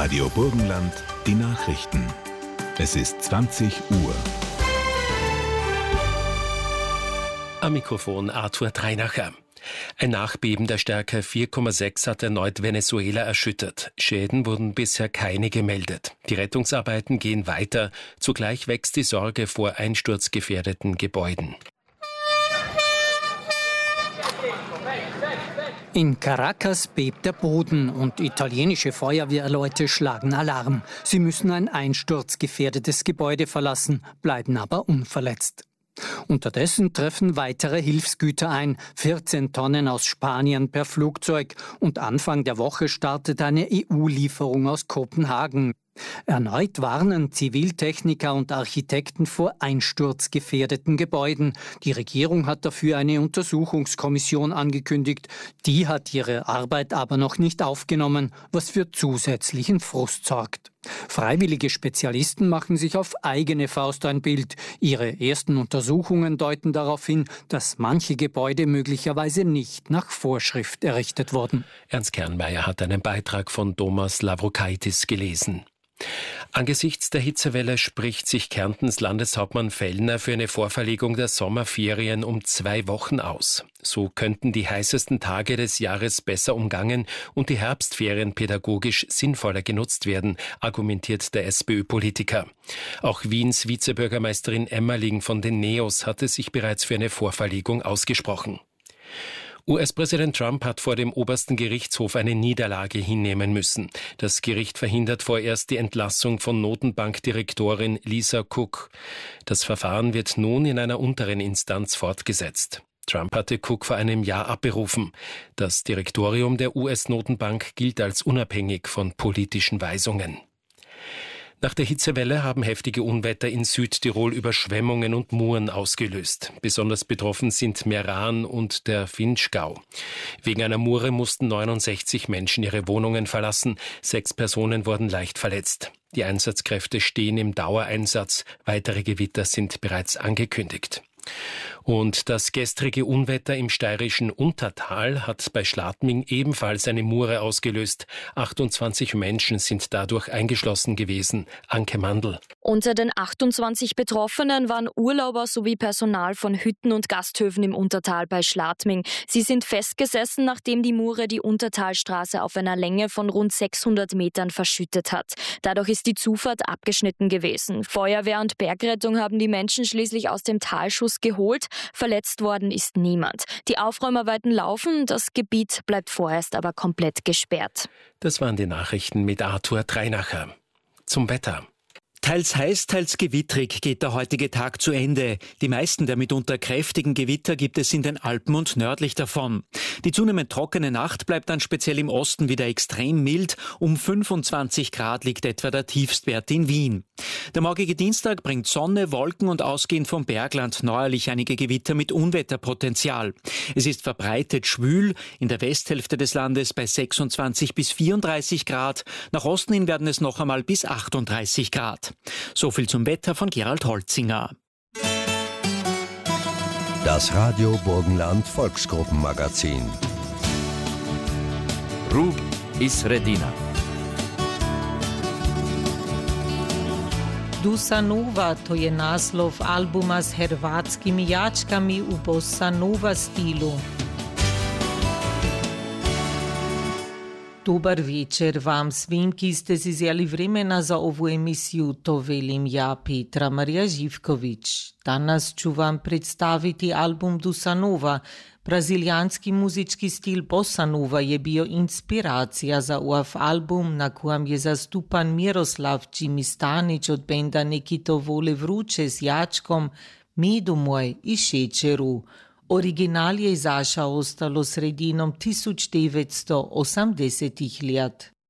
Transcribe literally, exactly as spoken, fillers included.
Radio Burgenland, die Nachrichten. Es ist zwanzig Uhr. Am Mikrofon Arthur Dreinacher. Ein Nachbeben der Stärke vier Komma sechs hat erneut Venezuela erschüttert. Schäden wurden bisher keine gemeldet. Die Rettungsarbeiten gehen weiter. Zugleich wächst die Sorge vor einsturzgefährdeten Gebäuden. In Caracas bebt der Boden und italienische Feuerwehrleute schlagen Alarm. Sie müssen ein einsturzgefährdetes Gebäude verlassen, bleiben aber unverletzt. Unterdessen treffen weitere Hilfsgüter ein, vierzehn Tonnen aus Spanien per Flugzeug, und Anfang der Woche startet eine E U-Lieferung aus Kopenhagen. Erneut warnen Ziviltechniker und Architekten vor einsturzgefährdeten Gebäuden. Die Regierung hat dafür eine Untersuchungskommission angekündigt. Die hat ihre Arbeit aber noch nicht aufgenommen, was für zusätzlichen Frust sorgt. Freiwillige Spezialisten machen sich auf eigene Faust ein Bild. Ihre ersten Untersuchungen deuten darauf hin, dass manche Gebäude möglicherweise nicht nach Vorschrift errichtet wurden. Ernst Kernmeier hat einen Beitrag von Thomas Lavrokaitis gelesen. Angesichts der Hitzewelle spricht sich Kärntens Landeshauptmann Fellner für eine Vorverlegung der Sommerferien um zwei Wochen aus. So könnten die heißesten Tage des Jahres besser umgangen und die Herbstferien pädagogisch sinnvoller genutzt werden, argumentiert der SPÖ-Politiker. Auch Wiens Vizebürgermeisterin Emmerling von den Neos hatte sich bereits für eine Vorverlegung ausgesprochen. U S-Präsident Trump hat vor dem obersten Gerichtshof eine Niederlage hinnehmen müssen. Das Gericht verhindert vorerst die Entlassung von Notenbankdirektorin Lisa Cook. Das Verfahren wird nun in einer unteren Instanz fortgesetzt. Trump hatte Cook vor einem Jahr abberufen. Das Direktorium der U S-Notenbank gilt als unabhängig von politischen Weisungen. Nach der Hitzewelle haben heftige Unwetter in Südtirol Überschwemmungen und Muren ausgelöst. Besonders betroffen sind Meran und der Vinschgau. Wegen einer Mure mussten neunundsechzig Menschen ihre Wohnungen verlassen. Sechs Personen wurden leicht verletzt. Die Einsatzkräfte stehen im Dauereinsatz. Weitere Gewitter sind bereits angekündigt. Und das gestrige Unwetter im steirischen Untertal hat bei Schladming ebenfalls eine Mure ausgelöst. achtundzwanzig Menschen sind dadurch eingeschlossen gewesen. Anke Mandl. Unter den achtundzwanzig Betroffenen waren Urlauber sowie Personal von Hütten und Gasthöfen im Untertal bei Schladming. Sie sind festgesessen, nachdem die Mure die Untertalstraße auf einer Länge von rund sechshundert Metern verschüttet hat. Dadurch ist die Zufahrt abgeschnitten gewesen. Feuerwehr und Bergrettung haben die Menschen schließlich aus dem Talschuss geholt. Verletzt worden ist niemand. Die Aufräumarbeiten laufen, das Gebiet bleibt vorerst aber komplett gesperrt. Das waren die Nachrichten mit Arthur Dreinacher. Zum Wetter. Teils heiß, teils gewittrig geht der heutige Tag zu Ende. Die meisten der mitunter kräftigen Gewitter gibt es in den Alpen und nördlich davon. Die zunehmend trockene Nacht bleibt dann speziell im Osten wieder extrem mild. Um fünfundzwanzig Grad liegt etwa der Tiefstwert in Wien. Der morgige Dienstag bringt Sonne, Wolken und ausgehend vom Bergland neuerlich einige Gewitter mit Unwetterpotenzial. Es ist verbreitet schwül, in der Westhälfte des Landes bei sechsundzwanzig bis vierunddreißig Grad. Nach Osten hin werden es noch einmal bis achtunddreißig Grad. So viel zum Wetter von Gerald Holzinger. Das Radio Burgenland Volksgruppenmagazin. Rug iz Redina. Dusa Nova, to je naslov albuma s hrvatskimi jačkami u bossa nova stilu. Dobar večer vam svim, ki ste si vzeli vremena za ovu emisiju, to velim ja, Petra Marija Živković. Danas ću vam predstaviti album Dusa Nova. Brazilijanski muzički stil bossa nova je bio inspiracija za ovaj album, na kojem je zastupan Miroslav Čimistanić od benda Neki to vole vruće s jačkom Medu moj i šećeru. Original je izašao ostalo sredinom tisoč devetsto osemdesetih let.